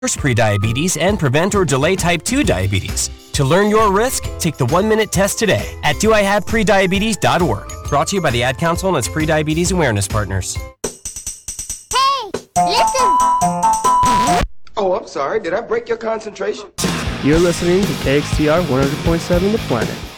prediabetes and prevent or delay type 2 diabetes. To learn your risk, take the 1-minute test today at doihaveprediabetes.org. Brought to you by the Ad Council and its Prediabetes Awareness Partners. Hey, listen! Oh, I'm sorry. Did I break your concentration? You're listening to KXTR 100.7 The Planet.